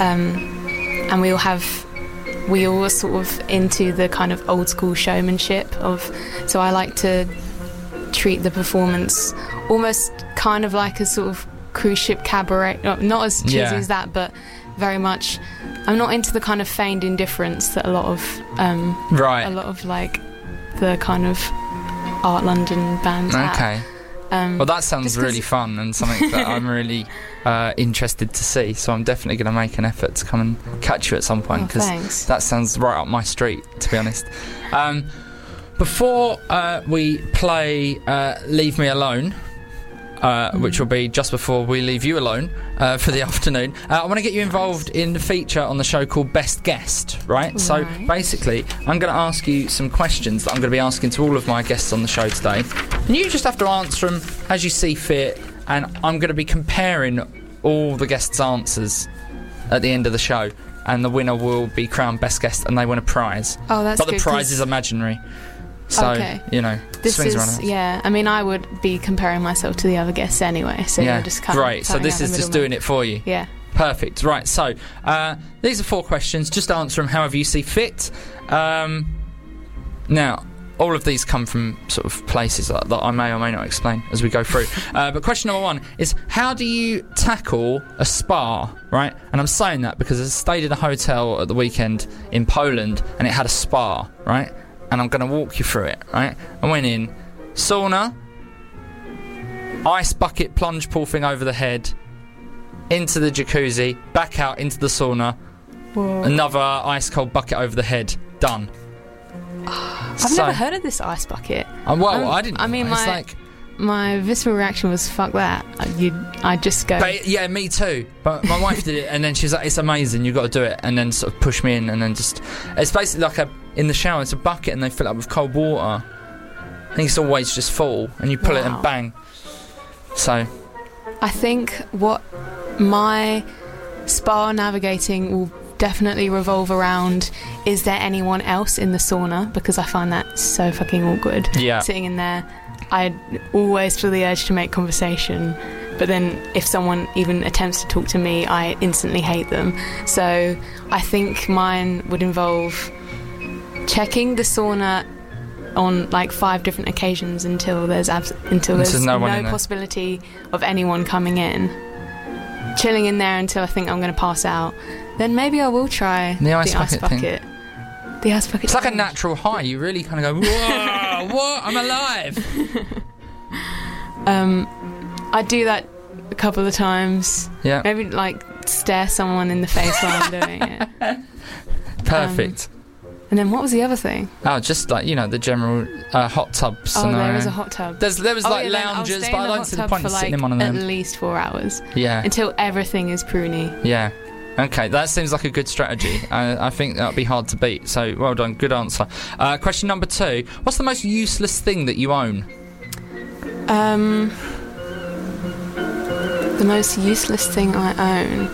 and we all were sort of into the kind of old school showmanship so I like to treat the performance almost kind of like a sort of cruise ship cabaret, not as cheesy as that, but very much. I'm not into the kind of feigned indifference that a lot of like the kind of Art London bands have. Well, that sounds really fun and something that I'm really interested to see, so I'm definitely going to make an effort to come and catch you at some point, because that sounds right up my street, to be honest. Before we play Leave Me Alone, which will be just before we leave you alone for the afternoon, I want to get you involved in the feature on the show called Best Guest, right? So basically, I'm going to ask you some questions that I'm going to be asking to all of my guests on the show today, and you just have to answer them as you see fit, and I'm going to be comparing all the guests' answers at the end of the show, and the winner will be crowned Best Guest, and they win a prize. Oh, that's good. But the good, prize is imaginary. So, this is, I mean, I would be comparing myself to the other guests anyway, so you're just kind of... Great, so this is just doing it for you. Yeah. Perfect, right, so, these are 4 questions, just answer them however you see fit. Now, all of these come from sort of places that I may or may not explain as we go through. But question number 1 is, how do you tackle a spa, right? And I'm saying that because I stayed in a hotel at the weekend in Poland, and it had a spa, right? And I'm going to walk you through it, right? I went in, sauna, ice bucket plunge pool thing over the head, into the jacuzzi, back out into the sauna, another ice cold bucket over the head, done. I've never heard of this ice bucket. I didn't. I mean, my visceral reaction was fuck that. I'd just go. But, yeah, me too. But my wife did it, and then she's like, "It's amazing. You've got to do it." And then sort of push me in, and then it's basically like in the shower. It's a bucket, and they fill it up with cold water. I think it's always just full, and you pull it and bang. So, I think what my spa navigating will definitely revolve around: is there anyone else in the sauna? Because I find that so fucking awkward. Yeah, sitting in there. I always feel the urge to make conversation, but then if someone even attempts to talk to me, I instantly hate them. So I think mine would involve checking the sauna on like 5 different occasions until there's no possibility of anyone coming in. Chilling in there until I think I'm going to pass out. Then maybe I will try the ice bucket. The ice bucket. It's like a natural high. You really kind of go, whoa, what? I'm alive. I do that a couple of times. Yeah. Maybe like stare someone in the face while I'm doing it. Perfect. And then what was the other thing? Oh, just like, the general hot tub scenario. Oh, there was a hot tub. There was like lounges, but I don't see the point of sitting in one of them. At least 4 hours. Yeah. Until everything is pruny. Yeah. Okay, that seems like a good strategy. I think that would be hard to beat. So, well done. Good answer. Question number 2. What's the most useless thing that you own? The most useless thing I own?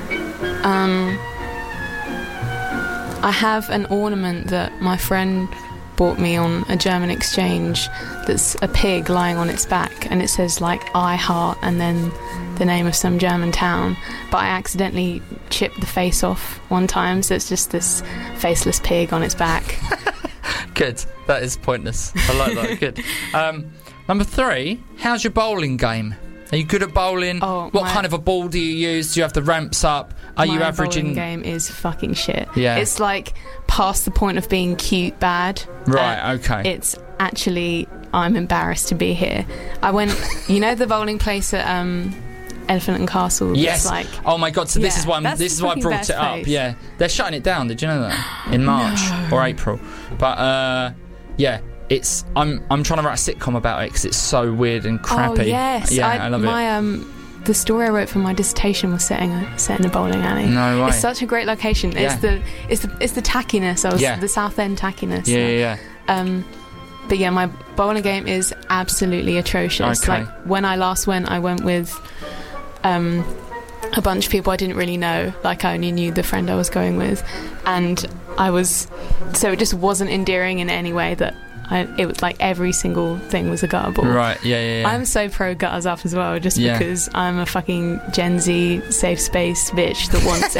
I have an ornament that my friend bought me on a German exchange that's a pig lying on its back, and it says like I heart and then the name of some German town, but I accidentally chipped the face off one time, so it's just this faceless pig on its back. Good. That is pointless. I like that. Good. Number 3, how's your bowling game? Are you good at bowling? What kind of a ball do you use? Do you have the ramps up? Are you averaging? My bowling game is fucking shit. Yeah. It's like past the point of being cute bad. Right, okay. It's actually, I'm embarrassed to be here. I went, the bowling place at Elephant and Castle. Yes. Like, oh my god. So this is why I brought it up. Yeah. They're shutting it down. Did you know that? In March or April. But yeah. I'm trying to write a sitcom about it because it's so weird and crappy. Oh yes, yeah, I love it. The story I wrote for my dissertation was set in a bowling alley. No way. It's such a great location. Yeah. It's the tackiness of the South End tackiness. Yeah. But yeah, my bowling game is absolutely atrocious. Okay. Like when I last went, I went with a bunch of people I didn't really know. Like I only knew the friend I was going with, and so it just wasn't endearing in any way that. It was like every single thing was a gutter ball. Right, yeah. I'm so pro gutters up as well, just because I'm a fucking Gen Z safe space bitch that wants